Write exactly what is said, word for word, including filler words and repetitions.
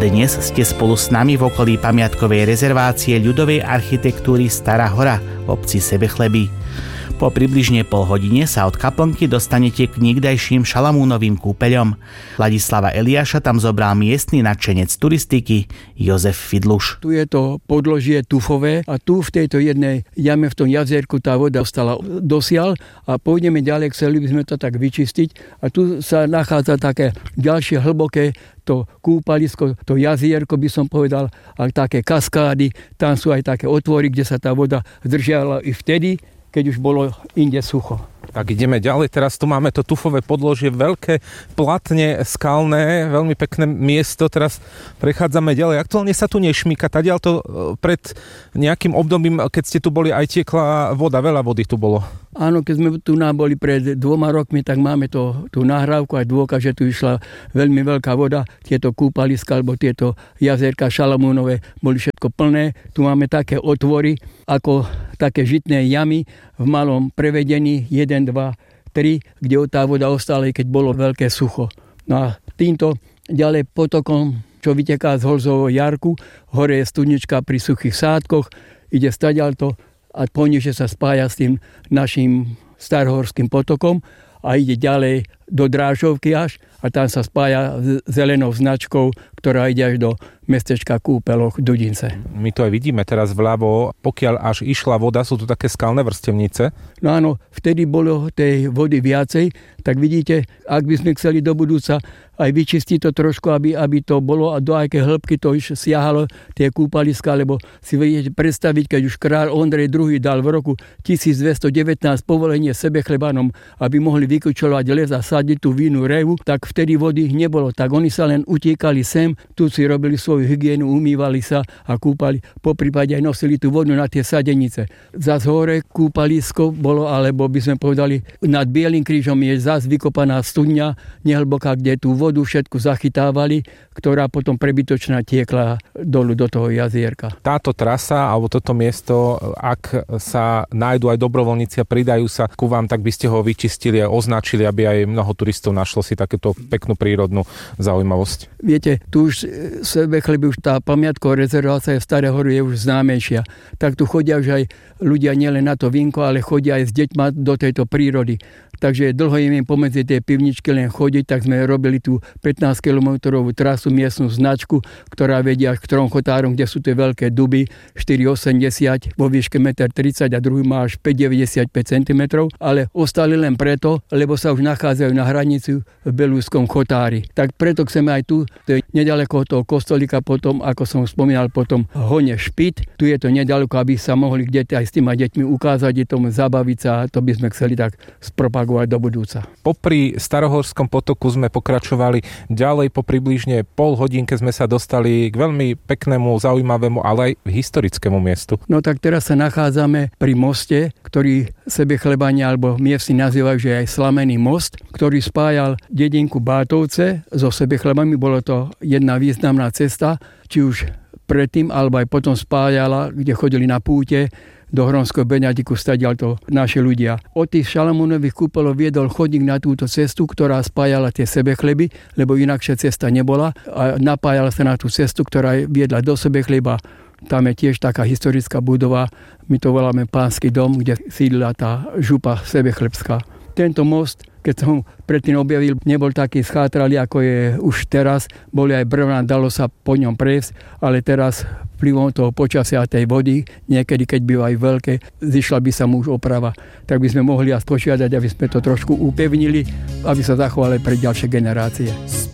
Dnes ste spolu s nami v okolí pamiatkovej rezervácie ľudovej architektúry Stará hora v obci Sebechleby. Po približne pol hodine sa od kaplnky dostanete k niekdajším Šalamúnovým kúpeľom. Ladislava Eliáša tam zobral miestny nadšenec turistiky Jozef Fidluš. Tu je to podložie tufové a tu v tejto jednej jame v tom jazierku tá voda ostala dosiaľ a pôjdeme ďalej, chceli by sme to tak vyčistiť a tu sa nachádza také ďalšie hlboké to kúpalisko, to jazierko by som povedal, a také kaskády, tam sú aj také otvory, kde sa tá voda zdržiala i vtedy, keď už bolo inde sucho. Tak ideme ďalej, teraz tu máme to tufové podložie, veľké platne skalné, veľmi pekné miesto, teraz prechádzame ďalej. Aktuálne sa tu nešmíka, tadiaľ to pred nejakým obdobím, keď ste tu boli, aj tiekla voda, veľa vody tu bolo. Áno, keď sme tu boli pred dvoma rokmi, tak máme to, tú nahrávku aj dôkaz, že tu išla veľmi veľká voda. Tieto kúpaliska alebo tieto jazierka Šalamúnové boli všetko plné. Tu máme také otvory, ako také žitné jamy v malom prevedení jeden, dva, tri, kde tá voda ostala, keď bolo veľké sucho. No a týmto ďalej potokom, čo vyteká z Holzovho jarku, hore je studnička pri suchých sádkoch, ide stadiaľto a poniže sa spája s tým našim Starohorským potokom a ide ďalej do Drážovky až a tam sa spája s zelenou značkou, ktorá ide až do mestečka Kúpeloch Dudince. My to aj vidíme teraz vľavo, pokiaľ až išla voda, sú tu také skalné vrstevnice. No áno, vtedy bolo tej vody viacej, tak vidíte, ak by sme chceli do budúca aj vyčistiť to trošku, aby, aby to bolo a do aké hĺbky to už siahalo tie kúpaliska, lebo si viete predstaviť, keď už kráľ Ondrej druhý. dal v roku tisícdvestodevätnásť povolenie Sebechlebanom, aby mohli vykučovať les a sadiť tú vínu revu, tak vtedy vody nebolo. Tak oni sa len utiekali sem, tu si robili svoju hygienu, umývali sa a kúpali. Poprípade aj nosili tú vodu na tie sadenice. Zas hore kúpalisko bolo, alebo by sme povedali, nad Bielým krížom je zas vykopaná studňa, nehlboká, kde tú vodu všetku zachytávali, ktorá potom prebytočná tiekla dolu do toho jazierka. Táto trasa, alebo toto miesto, ak sa nájdu aj dobrovoľníci a pridajú sa ku vám, tak by ste ho vyčistili a označili, aby aj mnoho turistov našlo si takéto peknú prírodnú zaujímavosť. Viete, tu už Sebechleby, už tá pamiatková rezervácia v Staré hory je už známejšia. Tak tu chodia už aj ľudia nielen na to vínko, ale chodia aj s deťma do tejto prírody. Takže dlho im pomedzi tie pivničky len chodiť, tak sme robili tú pätnásťkilometrovú trasu, miestnu značku, ktorá vedia k trom chotárom, kde sú tie veľké duby, štyri osemdesiat, vo výške jeden tridsať a druhý má až päť deväťdesiatpäť centimetrov, ale ostali len preto, lebo sa už nachádzajú na hranici v Belúskom chotári. Tak preto chceme aj tu, to je nedaleko toho kostolíka, potom, ako som spomínal, potom Hone Špit, tu je to nedaleko, aby sa mohli kde aj s tými deťmi ukázať, tomu zabaviť sa, a to by sme chceli tak spropagovať do budúca. Popri Starohorskom potoku sme pokračovali ďalej, po približne pol hodinke sme sa dostali k veľmi peknému, zaujímavému, ale aj historickému miestu. No tak teraz sa nachádzame pri moste, ktorý Sebechlebania alebo miestni nazývajú, že aj Slamený most, ktorý spájal dedinku Bátovce so Sebechlebami. Bolo to jedna významná cesta, či už predtým, alebo aj potom spájala, kde chodili na púte do Hronského Beňadiku, stadiaľ to naši ľudia. Od tých Šalamúnových kúpeľov viedol chodník na túto cestu, ktorá spájala tie Sebechleby, lebo inakšia cesta nebola a napájala sa na tú cestu, ktorá viedla do Sebechleba. Tam je tiež taká historická budova, my to voláme Pánsky dom, kde sídla tá župa sebechlebská. Tento most, keď som predtým objavil, nebol taký schátralý, ako je už teraz. Boli aj brvná, dalo sa po ňom prejsť, ale teraz vplyvom toho počasia a tej vody, niekedy, keď bývajú veľké, zišla by sa mu už oprava. Tak by sme mohli aj požiadať, aby sme to trošku upevnili, aby sa zachovali pre ďalšie generácie.